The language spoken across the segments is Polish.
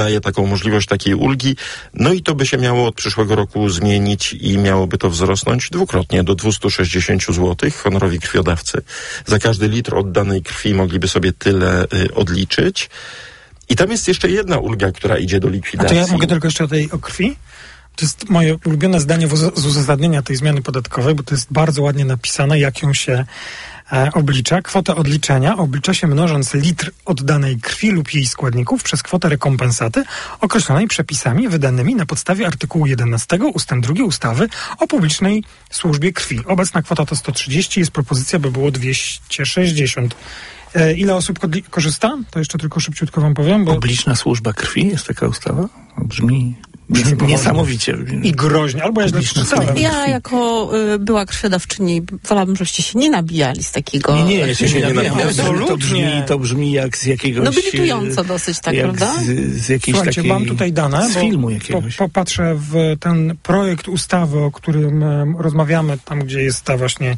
daje taką możliwość takiej ulgi, no i to by się miało od przyszłego roku zmienić i miałoby to wzrosnąć dwukrotnie do 260 zł honorowi krwiodawcy. Za każdy litr oddanej krwi mogliby sobie tyle odliczyć. I tam jest jeszcze jedna ulga, która idzie do likwidacji. A to ja mogę tylko jeszcze o krwi? To jest moje ulubione zdanie z uzasadnienia tej zmiany podatkowej, bo to jest bardzo ładnie napisane, jak ją się oblicza. Kwotę odliczenia oblicza się mnożąc litr oddanej krwi lub jej składników przez kwotę rekompensaty określonej przepisami wydanymi na podstawie artykułu 11 ust. 2 ustawy o publicznej służbie krwi. Obecna kwota to 130, jest propozycja, by było 260. Ile osób korzysta? To jeszcze tylko szybciutko wam powiem. Bo... Publiczna służba krwi? Jest taka ustawa? Brzmi niesamowicie. I groźnie. Albo ja źle przeczytałem. Ja jako była krwiodawczyni wolałabym, żebyście się nie nabijali z takiego... Nie, ja się nie nabijam. Absolutnie. To brzmi jak z jakiegoś... Nobilitująco dosyć, tak, prawda? Z jakiejś Słuchajcie, takiej... mam tutaj dane, z filmu jakiegoś. Popatrzę w ten projekt ustawy, o którym rozmawiamy, tam gdzie jest ta właśnie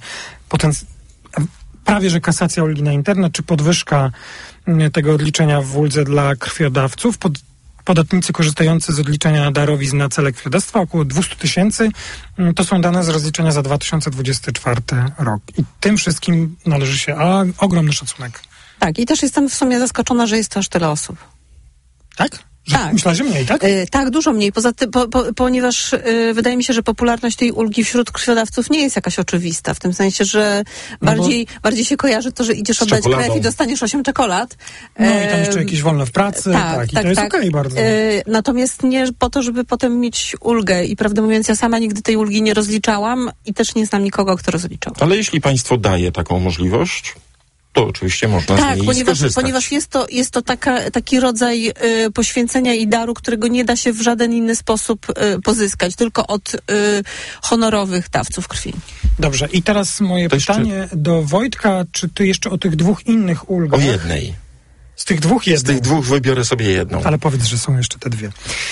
prawie że kasacja ulgi na internet, czy podwyżka tego odliczenia w uldze dla krwiodawców. Podatnicy korzystający z odliczenia darowizn na cele krwiodawstwa około 200 000. To są dane z rozliczenia za 2024 rok. I tym wszystkim należy się ogromny szacunek. Tak, i też jestem w sumie zaskoczona, że jest to aż tyle osób. Tak? Tak. Myślę, że mniej, tak? Tak, dużo mniej. Poza tym, ponieważ wydaje mi się, że popularność tej ulgi wśród krwiodawców nie jest jakaś oczywista. W tym sensie, że bardziej się kojarzy to, że idziesz oddać krew i dostaniesz 8 czekolad. No i tam jeszcze jakieś wolne w pracy. Tak, i to jest okej bardzo. Natomiast nie po to, żeby potem mieć ulgę. I prawdę mówiąc, ja sama nigdy tej ulgi nie rozliczałam i też nie znam nikogo, kto rozliczał. Ale jeśli państwo daje taką możliwość, to oczywiście można z niej skorzystać. Ponieważ jest to taki rodzaj poświęcenia i daru, którego nie da się w żaden inny sposób pozyskać, tylko od honorowych dawców krwi. Dobrze, i teraz moje pytanie do Wojtka, czy ty jeszcze o tych dwóch innych ulgach? O jednej. Z tych dwóch jedną? Z tych dwóch wybiorę sobie jedną. Ale powiedz, że są jeszcze te dwie.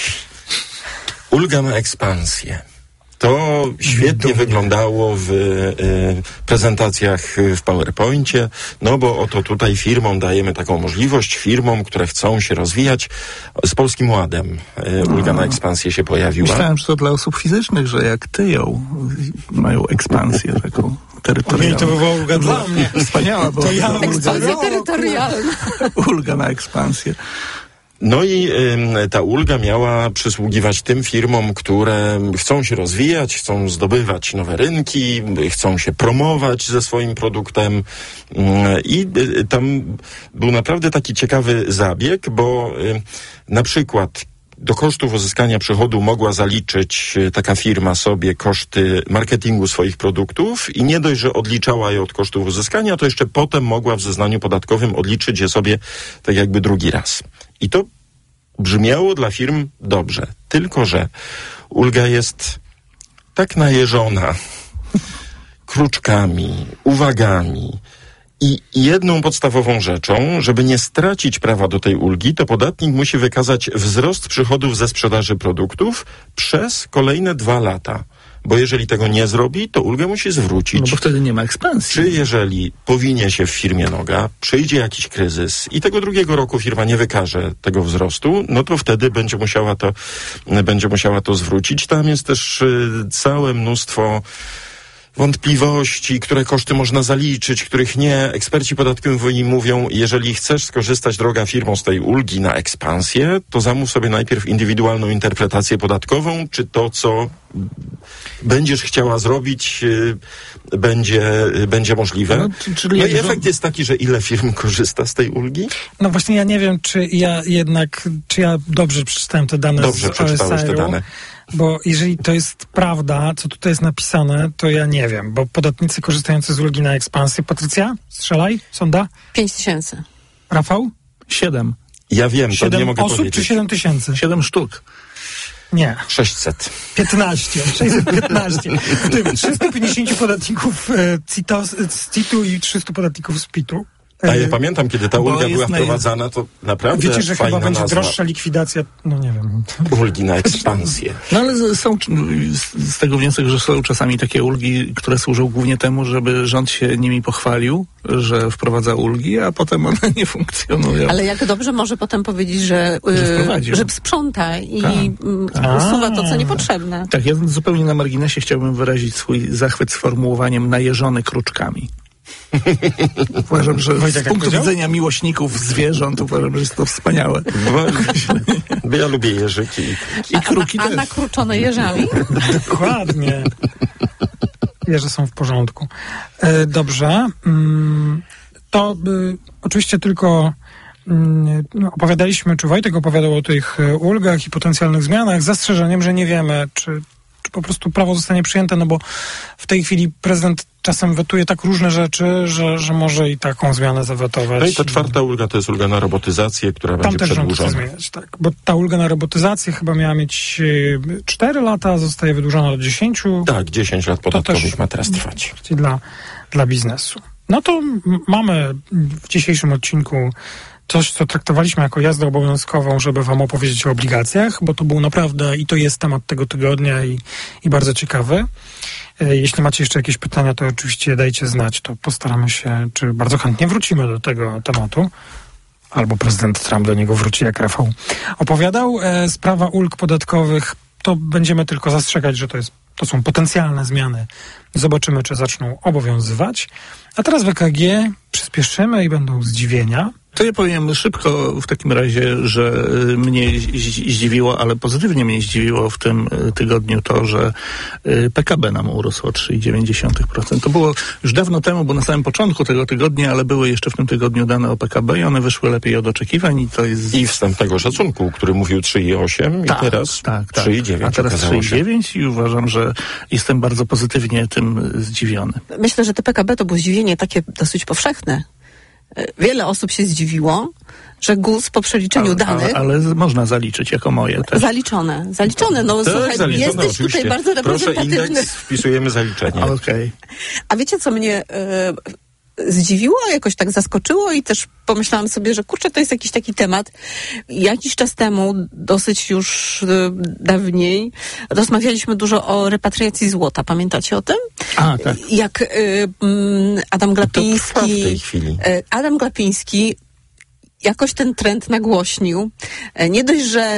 Ulga na ekspansję. To świetnie wyglądało w prezentacjach w PowerPoincie, no bo oto tutaj firmom dajemy taką możliwość, firmom, które chcą się rozwijać. Z Polskim Ładem ulga na ekspansję się pojawiła. Myślałem, że to dla osób fizycznych, że jak ty mają ekspansję taką terytorialną. To by była ulga dla mnie. Wspaniała była. Ekspansja terytorialna. Ulga na ekspansję. No i ta ulga miała przysługiwać tym firmom, które chcą się rozwijać, chcą zdobywać nowe rynki, chcą się promować ze swoim produktem i tam był naprawdę taki ciekawy zabieg, bo na przykład do kosztów uzyskania przychodu mogła zaliczyć taka firma sobie koszty marketingu swoich produktów i nie dość, że odliczała je od kosztów uzyskania, to jeszcze potem mogła w zeznaniu podatkowym odliczyć je sobie tak jakby drugi raz. I to brzmiało dla firm dobrze, tylko że ulga jest tak najeżona kruczkami, uwagami i jedną podstawową rzeczą, żeby nie stracić prawa do tej ulgi, to podatnik musi wykazać wzrost przychodów ze sprzedaży produktów przez kolejne 2 lata. Bo jeżeli tego nie zrobi, to ulgę musi zwrócić. No bo wtedy nie ma ekspansji. Czy jeżeli powinie się w firmie noga, przyjdzie jakiś kryzys i tego drugiego roku firma nie wykaże tego wzrostu, no to wtedy będzie musiała to zwrócić. Tam jest też całe mnóstwo wątpliwości, które koszty można zaliczyć, których nie. Eksperci podatkowi mówią, jeżeli chcesz skorzystać, droga firmo, z tej ulgi na ekspansję, to zamów sobie najpierw indywidualną interpretację podatkową, czy to, co będziesz chciała zrobić, będzie możliwe. No i efekt jest taki, że ile firm korzysta z tej ulgi? No właśnie ja nie wiem, czy ja dobrze przeczytałem te dane Dobrze przeczytałeś te dane. Bo jeżeli to jest prawda, co tutaj jest napisane, to ja nie wiem, bo podatnicy korzystający z ulgi na ekspansję. Patrycja, strzelaj, sonda? 5000. Rafał? 7. Ja wiem, to nie mogę osób powiedzieć. Czy 7000? 7 sztuk. Nie. 600. 615. W tym 350 podatników z CIT-u i 300 podatników z PIT-u. A ja pamiętam, kiedy ta ulga była wprowadzana, to naprawdę wiecie, że fajna chyba będzie nazwa. droższa likwidacja, no nie wiem. Ulgi na ekspansję. No ale są z tego wniosek, że są czasami takie ulgi, które służą głównie temu, żeby rząd się nimi pochwalił, że wprowadza ulgi, a potem one nie funkcjonują. Ale jak dobrze może potem powiedzieć, że sprząta i usuwa to, co niepotrzebne. Tak, ja zupełnie na marginesie chciałbym wyrazić swój zachwyt sformułowaniem najeżony kruczkami. Uważam, że z punktu widzenia miłośników zwierząt, uważam, że jest to wspaniałe. Bo ja lubię jeżyki. I kruki też. A nakruczone jeżami? Dokładnie. Jeże są w porządku. Dobrze. To oczywiście tylko opowiadaliśmy, czy Wojtek opowiadał o tych ulgach i potencjalnych zmianach, z zastrzeżeniem, że nie wiemy, czy po prostu prawo zostanie przyjęte, no bo w tej chwili prezydent czasem wetuje tak różne rzeczy, że może i taką zmianę zawetować. No i ta czwarta ulga to jest ulga na robotyzację, która będzie przedłużona. Tam też rząd chce zmieniać, tak. Bo ta ulga na robotyzację chyba miała mieć 4 lata, zostaje wydłużona do 10. Tak, 10 lat podatkowych ma teraz trwać. Dla biznesu. No to mamy w dzisiejszym odcinku coś, co traktowaliśmy jako jazdę obowiązkową, żeby wam opowiedzieć o obligacjach, bo to był naprawdę i to jest temat tego tygodnia i bardzo ciekawy. Jeśli macie jeszcze jakieś pytania, to oczywiście dajcie znać, to postaramy się, czy bardzo chętnie wrócimy do tego tematu. Albo prezydent Trump do niego wróci, jak Rafał opowiadał. Sprawa ulg podatkowych, to będziemy tylko zastrzegać, że to są potencjalne zmiany. Zobaczymy, czy zaczną obowiązywać. A teraz w EKG przyspieszymy i będą zdziwienia. To ja powiem szybko w takim razie, że mnie zdziwiło, ale pozytywnie mnie zdziwiło w tym tygodniu to, że PKB nam urosło 3,9%. To było już dawno temu, bo na samym początku tego tygodnia, ale były jeszcze w tym tygodniu dane o PKB i one wyszły lepiej od oczekiwań i to jest... I wstępnego szacunku, który mówił 3,8 i teraz 3,9. A teraz 3,9 i uważam, że jestem bardzo pozytywnie tym zdziwiony. Myślę, że te PKB to było zdziwienie takie dosyć powszechne. Wiele osób się zdziwiło, że GUS po przeliczeniu danych... Ale można zaliczyć jako moje też. Zaliczone. No tak, słuchaj, zaliczone, jesteś oczywiście. Tutaj bardzo reprezentatywny. Proszę, indeks, wpisujemy zaliczenie. Okej. A wiecie, co mnie zdziwiło, jakoś tak zaskoczyło i też pomyślałam sobie, że kurczę, to jest jakiś taki temat. Jakiś czas temu, dosyć już dawniej, rozmawialiśmy dużo o repatriacji złota. Pamiętacie o tym? A, tak. Jak Adam Glapiński... To trwa w tej chwili. Adam Glapiński jakoś ten trend nagłośnił. Nie dość, że...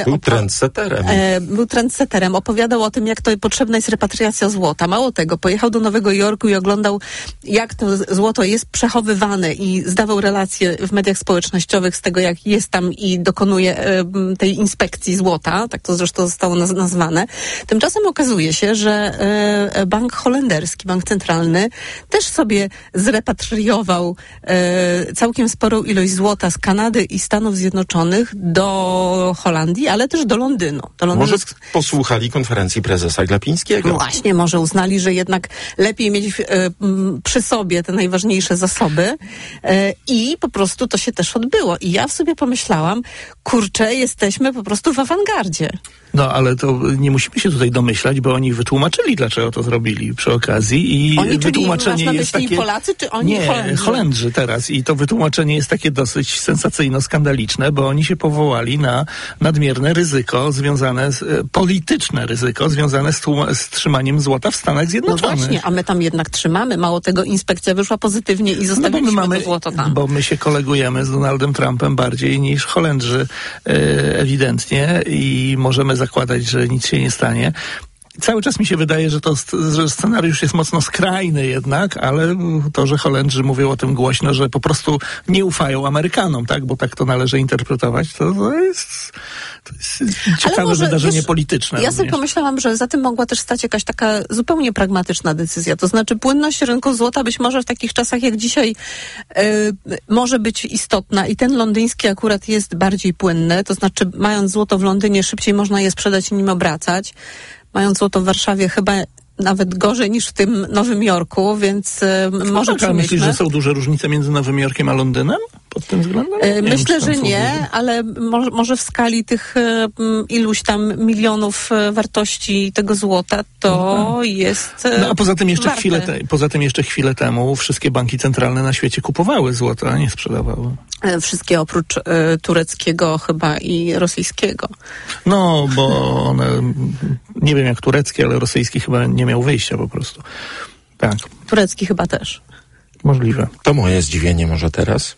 Był trendseterem. Opowiadał o tym, jak to potrzebna jest repatriacja złota. Mało tego, pojechał do Nowego Jorku i oglądał, jak to złoto jest przechowywane i zdawał relacje w mediach społecznościowych z tego, jak jest tam i dokonuje tej inspekcji złota. Tak to zresztą zostało nazwane. Tymczasem okazuje się, że bank holenderski, bank centralny, też sobie zrepatriował całkiem sporą ilość złota z Kanady i Stanów Zjednoczonych do Holandii, ale też do Londynu. Może posłuchali konferencji prezesa Glapińskiego? No właśnie, może uznali, że jednak lepiej mieć przy sobie te najważniejsze zasoby i po prostu to się też odbyło. I ja w sobie pomyślałam, kurczę, jesteśmy po prostu w awangardzie. No, ale to nie musimy się tutaj domyślać, bo oni wytłumaczyli, dlaczego to zrobili przy okazji. I oni, wytłumaczenie czyli jest takie... Polacy, czy oni Nie, Holendrzy teraz. I to wytłumaczenie jest takie dosyć sensacyjno-skandaliczne, bo oni się powołali na nadmierne ryzyko związane polityczne ryzyko związane z trzymaniem złota w Stanach Zjednoczonych. No właśnie, a my tam jednak trzymamy. Mało tego, inspekcja wyszła pozytywnie i zostawiliśmy to złoto tam. Bo my się kolegujemy z Donaldem Trumpem bardziej niż Holendrzy ewidentnie i możemy zakładać, że nic się nie stanie. Cały czas mi się wydaje, że scenariusz jest mocno skrajny jednak, ale to, że Holendrzy mówią o tym głośno, że po prostu nie ufają Amerykanom, tak? Bo tak to należy interpretować, to jest ciekawe wydarzenie polityczne. Ja sobie pomyślałam, że za tym mogła też stać jakaś taka zupełnie pragmatyczna decyzja. To znaczy płynność rynku złota być może w takich czasach jak dzisiaj może być istotna i ten londyński akurat jest bardziej płynny. To znaczy mając złoto w Londynie szybciej można je sprzedać i nim obracać. Mając złoto w Warszawie chyba nawet gorzej niż w tym Nowym Jorku, więc może przemyślmy. Myślisz, że są duże różnice między Nowym Jorkiem a Londynem pod tym względem? Myślę, że nie, ale może w skali tych iluś tam milionów wartości tego złota to jest a poza tym jeszcze warte. chwilę temu wszystkie banki centralne na świecie kupowały złoto, a nie sprzedawały. Wszystkie oprócz tureckiego chyba i rosyjskiego. No, bo one, nie wiem jak tureckie, ale rosyjski chyba nie miał wyjścia po prostu. Tak. Turecki chyba też. Możliwe. To moje zdziwienie może teraz.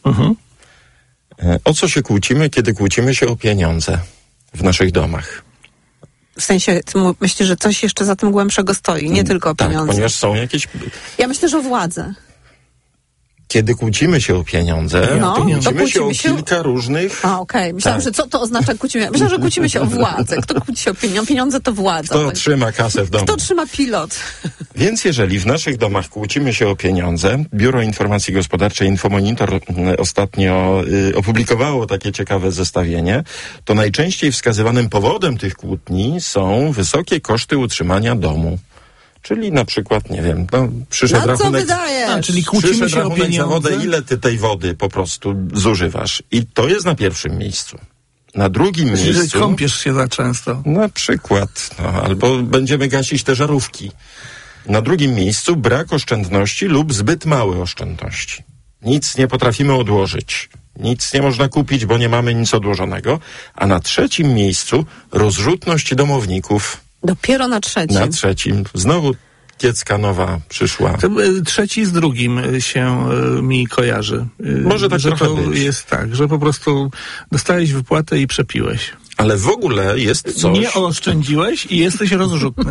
O co się kłócimy, kiedy kłócimy się o pieniądze w naszych domach? W sensie, myślę, że coś jeszcze za tym głębszego stoi, nie tylko o pieniądze. Tak, ponieważ są jakieś... Ja myślę, że o władzę. Kiedy kłócimy się o pieniądze, to kłócimy się o kilka różnych... Okej. Myślałam, że co to oznacza kłócimy? Myślałam, że kłócimy się o władzę. Kto kłóci się o pieniądze? Pieniądze to władza. Kto trzyma kasę w domu? Kto trzyma pilot? Więc jeżeli w naszych domach kłócimy się o pieniądze, Biuro Informacji Gospodarczej Infomonitor ostatnio opublikowało takie ciekawe zestawienie, to najczęściej wskazywanym powodem tych kłótni są wysokie koszty utrzymania domu. Czyli na przykład, nie wiem, przyszedł rachunek... Czyli kłócimy się o pieniądze. Za wodę, ile ty tej wody po prostu zużywasz? I to jest na pierwszym miejscu. Na drugim miejscu... Jeżeli kąpiesz się za często. Na przykład. Albo będziemy gasić te żarówki. Na drugim miejscu brak oszczędności lub zbyt małe oszczędności. Nic nie potrafimy odłożyć. Nic nie można kupić, bo nie mamy nic odłożonego. A na trzecim miejscu rozrzutność domowników. Dopiero na trzecim. Na trzecim. Znowu kiecka nowa przyszła. Trzeci z drugim się mi kojarzy. Może tak że trochę to być. jest tak, że po prostu dostałeś wypłatę i przepiłeś. Ale w ogóle jest coś... Nie oszczędziłeś i jesteś rozrzutny.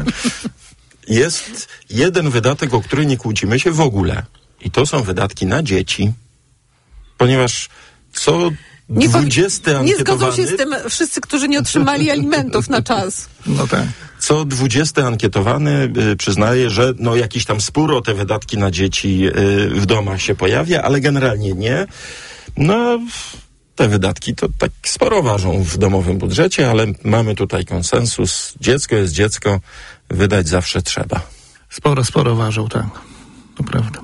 Jest jeden wydatek, o który nie kłócimy się w ogóle. I to są wydatki na dzieci. Ponieważ co 20 ankietowany... Nie zgodzą się z tym wszyscy, którzy nie otrzymali alimentów na czas. No tak. Co 20 ankietowany przyznaje, że jakiś tam spór o te wydatki na dzieci w domach się pojawia, ale generalnie nie. Te wydatki to tak sporo ważą w domowym budżecie, ale mamy tutaj konsensus. Dziecko jest dziecko, wydać zawsze trzeba. Sporo ważą, tak. To prawda.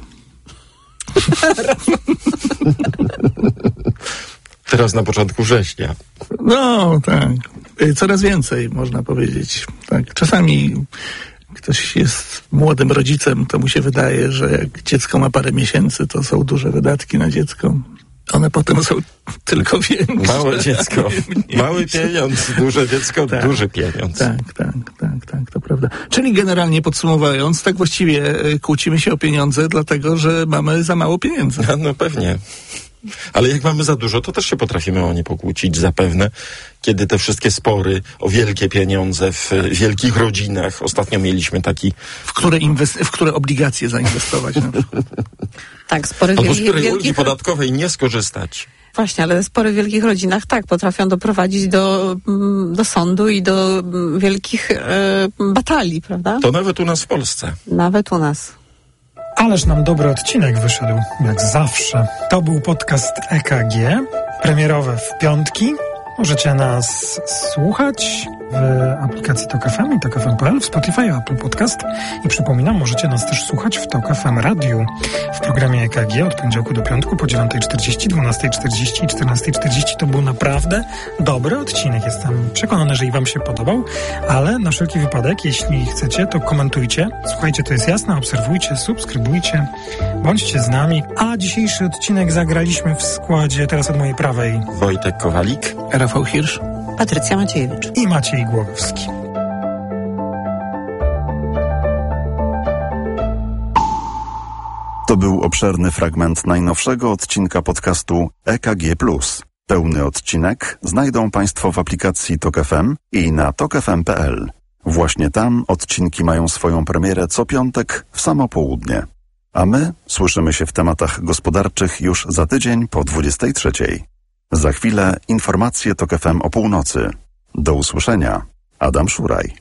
Teraz na początku września. No, tak. Coraz więcej, można powiedzieć. Tak. Czasami ktoś jest młodym rodzicem, to mu się wydaje, że jak dziecko ma parę miesięcy, to są duże wydatki na dziecko. One potem są tylko większe. Małe dziecko, mały pieniądz, duże dziecko, tak, duży pieniądz. Tak, to prawda. Czyli generalnie podsumowując, tak właściwie kłócimy się o pieniądze, dlatego że mamy za mało pieniędzy. No pewnie. Ale jak mamy za dużo, to też się potrafimy o nie pokłócić zapewne, kiedy te wszystkie spory o wielkie pieniądze w wielkich rodzinach. Ostatnio mieliśmy taki... W które obligacje zainwestować na przykład. Tak, spory albo z której wielkich... ulgi podatkowej nie skorzystać. Właśnie, ale spory w wielkich rodzinach potrafią doprowadzić do sądu i do wielkich batalii, prawda? To nawet u nas w Polsce. Nawet u nas. Ależ nam dobry odcinek wyszedł, jak zawsze. To był podcast EKG, premierowe w piątki. Możecie nas słuchać w aplikacji Tok FM i tokfm.pl, w Spotify, Apple Podcast. I przypominam, możecie nas też słuchać w Tok FM Radiu w programie EKG od poniedziałku do piątku po 9:40, 12:40 i 14:40. To był naprawdę dobry odcinek. Jestem przekonany, że i wam się podobał, ale na wszelki wypadek, jeśli chcecie, to komentujcie. Słuchajcie, to jest jasne, obserwujcie, subskrybujcie, bądźcie z nami. A dzisiejszy odcinek zagraliśmy w składzie, teraz od mojej prawej, Wojtek Kowalik, Rafał Hirsch, Patrycja Maciejewicz i Maciej Głogowski. To był obszerny fragment najnowszego odcinka podcastu EKG+. Pełny odcinek znajdą Państwo w aplikacji Tok FM i na tokfm.pl. Właśnie tam odcinki mają swoją premierę co piątek w samo południe. A my słyszymy się w tematach gospodarczych już za tydzień po 23:00. Za chwilę informacje Tok FM o północy. Do usłyszenia. Adam Szuraj.